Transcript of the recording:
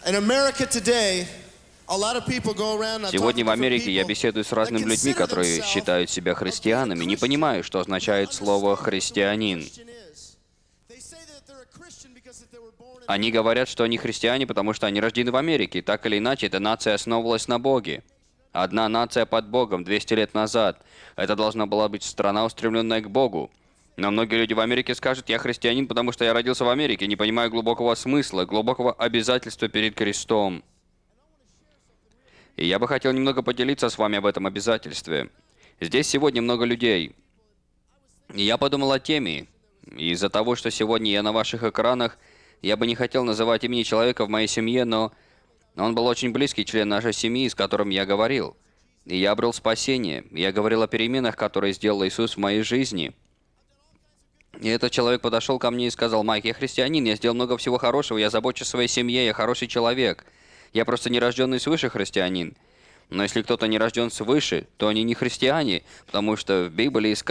Сегодня в Америке я беседую с разными людьми, которые считают себя христианами, не понимаю, что означает слово «христианин». Они говорят, что они христиане, потому что они рождены в Америке. Так или иначе, эта нация основывалась на Боге. Одна нация под Богом 200 лет назад. Это должна была быть страна, устремленная к Богу. Но многие люди в Америке скажут: я христианин, потому что я родился в Америке, не понимаю глубокого смысла, глубокого обязательства перед крестом. И я бы хотел немного поделиться с вами об этом обязательстве. Здесь сегодня много людей. И я подумал о теме. Из-за того, что сегодня я на ваших экранах, я бы не хотел называть имени человека в моей семье, но он был очень близкий член нашей семьи, с которым я говорил. И я обрел спасение. Я говорил о переменах, которые сделал Иисус в моей жизни. И этот человек подошел ко мне и сказал: «Майк, я христианин, я сделал много всего хорошего, я забочусь о своей семье, я хороший человек. Я просто не рожденный свыше христианин». Но если кто-то не рожден свыше, то они не христиане, потому что в Библии сказано,